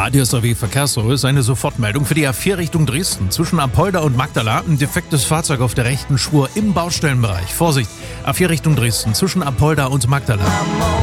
Radius AW Verkehrsservice, eine Sofortmeldung für die A4 Richtung Dresden. Zwischen Apolda und Magdala ein defektes Fahrzeug auf der rechten Spur im Baustellenbereich. Vorsicht, A4 Richtung Dresden, zwischen Apolda und Magdala.